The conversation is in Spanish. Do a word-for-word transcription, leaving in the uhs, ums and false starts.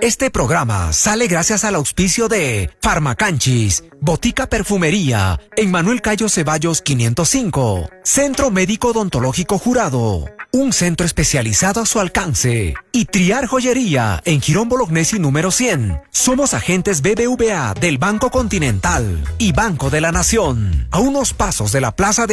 Este programa sale gracias al auspicio de Farmacanchis, Botica Perfumería, en Manuel Cayo Ceballos quinientos cinco, Centro Médico Odontológico Jurado, un centro especializado a su alcance, y Triar Joyería, en Girón Bolognesi número cien. Somos agentes B B V A del Banco Continental y Banco de la Nación, a unos pasos de la Plaza de